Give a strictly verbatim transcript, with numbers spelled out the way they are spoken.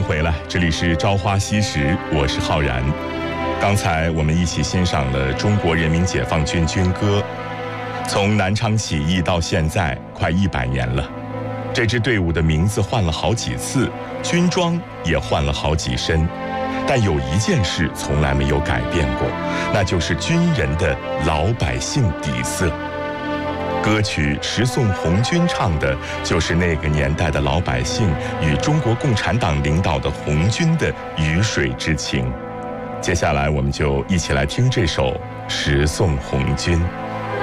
回来，这里是朝花夕拾，我是浩然。刚才我们一起欣赏了中国人民解放军军歌。从南昌起义到现在快一百年了，这支队伍的名字换了好几次，军装也换了好几身，但有一件事从来没有改变过，那就是军人的老百姓底色。歌曲《十送红军》唱的就是那个年代的老百姓与中国共产党领导的红军的鱼水之情。接下来我们就一起来听这首《十送红军》。